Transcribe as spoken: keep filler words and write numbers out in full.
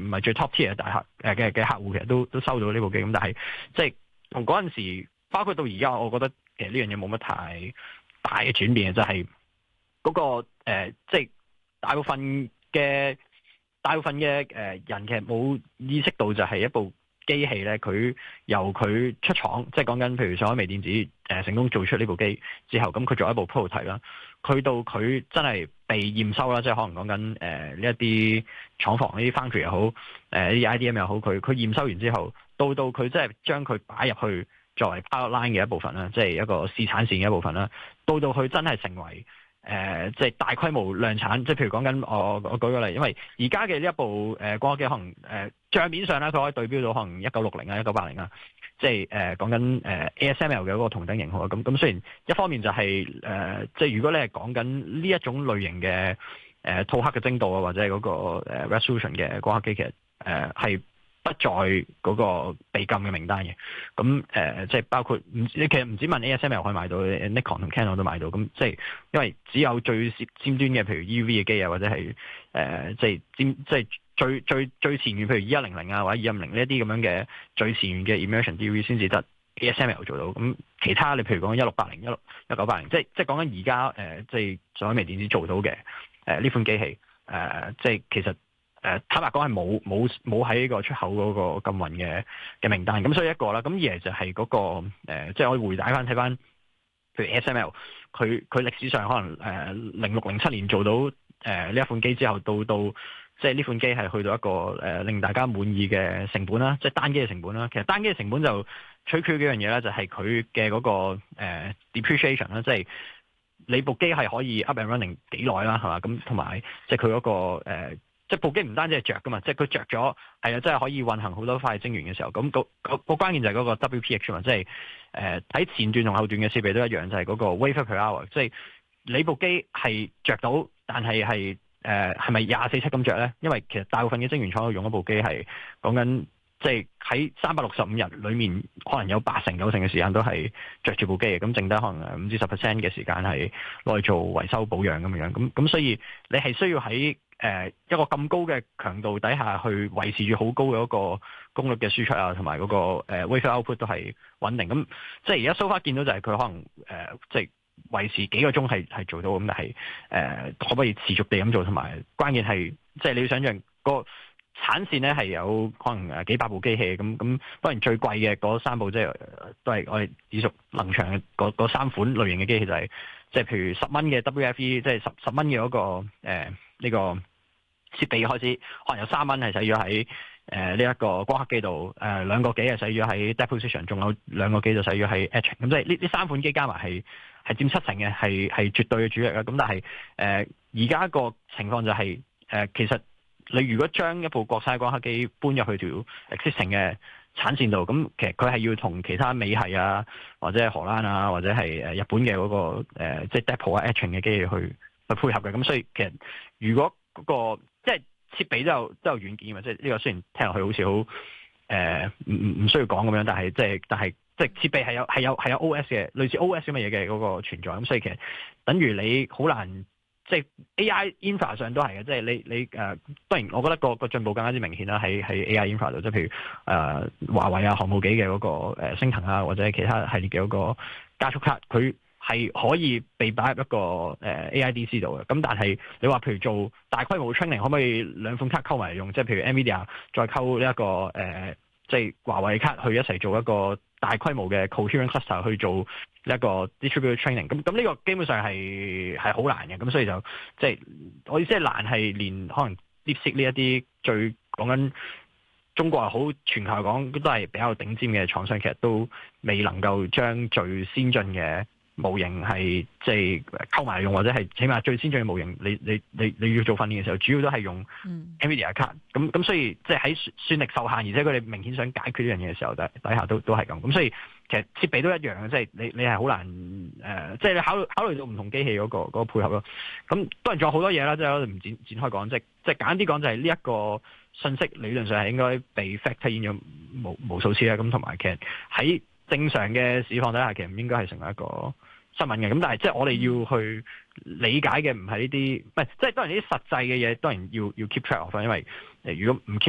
唔係最 top tier 嘅大客誒嘅嘅客戶，其實都都收到呢部機。咁但係即係同嗰陣時，包括到而家，我覺得其實呢樣嘢冇乜太大嘅轉變嘅，就係嗰個誒即係大部分嘅大部分嘅誒人其實冇意識到就係一部機器咧，佢由佢出廠，即係講緊譬如上海微電子誒、呃、成功做出呢部機之後，咁佢做一部 prototype 啦，去到佢真係被驗收啦，即係可能講緊誒呢一啲廠房呢啲 foundry 又好，誒呢啲 I D M 又好，佢佢驗收完之後，到到佢真係將佢擺入去作為 pilot line 嘅一部分啦，即係一個試產線嘅一部分啦，到到佢真係成為誒，即係、呃就是、大規模量產，即係譬如講緊，我我舉個例，因為而家嘅呢一部誒、呃、光刻機可能誒帳、呃、面上咧，佢可以對標到可能一九六零啊、一九八零啊，即係誒講緊誒 A S M L 嘅嗰個同等型號啊。咁咁雖然一方面就係、是、誒，即、呃、係、就是、如果你係講緊呢一種類型嘅誒套刻嘅精度啊，或者係嗰個誒 resolution 嘅光刻機，其實誒係。呃不在嗰個被禁嘅名單嘅，咁誒、呃、即係包括唔，你其實唔止問 A S M L 可以買到 ，Nikon 同 Canon 都買到，咁即係因為只有最尖端嘅，譬如 E U V 嘅機啊，或者係誒、呃、即係尖即係最最最前沿，譬如二一零零啊或者二一五零呢一啲咁樣嘅最前沿嘅 immersion D U V 先至得 A S M L 做到，咁其他你譬如講一六八零、一六一九八零，即係即係講緊而家誒即係上海微電子做到嘅誒呢款機器，誒、呃、即係其實。誒坦白講係冇冇冇喺個出口嗰個禁運嘅嘅名單，咁所以一個啦，咁二嚟就係嗰、那個、呃、即係我回帶翻睇翻，譬如 A S M L，佢佢歷史上可能誒零六零七年做到誒呢、呃、一款機之後，到到即係呢款機係去到一個誒、呃、令大家滿意嘅成本啦，即係單機嘅成本啦。其實單機嘅成本就取決幾樣嘢啦，就係佢嘅嗰個、呃、depreciation 啦，即係你部機係可以 up and running 幾耐啦，係嘛？咁同埋即係佢嗰個、呃即係部機唔單止係着噶嘛，即係佢着咗係啊，即係可以運行好多塊晶圓嘅時候，咁、嗰個、嗰個關鍵就係嗰個 W P H 嘛，即係誒喺前段同後段嘅設備都一樣，就係、是、嗰個 wafer per hour，即係你部機係着到，但係係誒係咪廿四七咁着咧？因為其實大部分嘅晶圓廠用一部機係講緊，即係喺三百六十五日裡面，可能有八成九成嘅時間都係着住部機嘅，咁剩低可能五至十 percent 嘅時間係攞嚟做維修保養咁樣，咁咁所以你係需要喺誒、呃、一個咁高嘅強度底下去維持住好高嘅一個功率嘅輸出啊，同埋嗰個誒、呃、wafer output 都係穩定。咁即係而家 so far 見到就係佢可能誒、呃、即係維持幾個鐘係係做到咁，但係誒、呃、可唔可以持續地咁做？同埋關鍵係即係你要想象個產線咧係有可能誒幾百部機器咁，咁當然最貴嘅嗰三部即係都係我哋耳熟能詳嘅嗰三款類型嘅機器，就係即係譬如十蚊嘅 W F E，即係十十蚊嘅嗰個誒呢、呃這個。設備開始可能有三蚊係使咗喺誒呢一個光刻機度，誒、呃、兩個幾係使咗喺 deposition，仲有兩個幾就使咗喺 etching。咁即係呢呢三款機加埋係係佔七成嘅，係係絕對嘅主力啦。咁但係誒而家個情況就係、是、誒、呃、其實你如果將一部國產光刻機搬入去條 existing 嘅產線度，咁其實佢係要同其他美系啊，或者係荷蘭啊，或者係誒日本嘅嗰、那個、呃、即係 depo 啊 etching 嘅機器去去配合嘅。咁所以其實如果嗰、那個即係設備都有都有軟件啊，即係呢個雖然聽落去好似好誒唔唔唔需要講咁樣，但係即係但係即係設備係有係有係有 O S 嘅，類似 O S 咁嘅嘢嘅嗰個存在，咁所以其實等於你好難即係 A I infra 上都係嘅，即係你你誒、呃、當然我覺得個個進步更加之明顯啦，喺喺 A I infra 度，即係譬如誒、呃、華為啊、航母機嘅嗰個誒星騰啊，或者其他系列嘅嗰個加速卡，佢係可以被擺入一個誒 A I D C 度嘅，咁但係你話譬如做大規模 training 可唔可以兩款卡溝埋用？即係譬如 NVIDIA 再溝呢一個誒、呃，即係華為卡去一齊做一個大規模嘅 coherent cluster 去做一個 distributed training。咁咁呢個基本上係係好難嘅，咁所以就即係我意思係難係連可能 DeepSeek 呢一啲最講緊中國又好，全球嚟講都係比較頂尖嘅廠商，其實都未能夠將最先進嘅模型係即係溝埋用，或者係起碼最先進嘅模型，你你你你要做訓練嘅時候，主要都係用 NVIDIA 卡。咁咁所以即係喺算力受限，而且佢哋明顯想解決呢樣嘢嘅時候，底底下都都係咁。咁所以其實設備都一樣嘅，即係你你係好難誒，即係你考慮考慮到唔同機器嗰個嗰個配合咯。咁當然仲有好多嘢啦，即係我哋唔展展開講，即係即係簡單啲講就係呢一個信息理論上係應該被 factor in 咗無無數次啦。咁同埋其實喺正常嘅市況底下，其實唔應該係成為一個新聞嘅。咁但係即係我哋要去理解嘅唔係呢啲，唔係即係當然呢啲實際嘅嘢，當然要要 keep track of，因為誒如果唔 keep